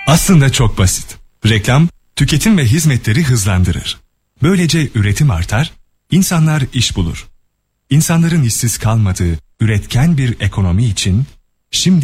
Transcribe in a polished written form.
Aslında çok basit. Reklam, tüketim ve hizmetleri hızlandırır. Böylece üretim artar, insanlar iş bulur. İnsanların işsiz kalmadığı üretken bir ekonomi için şimdi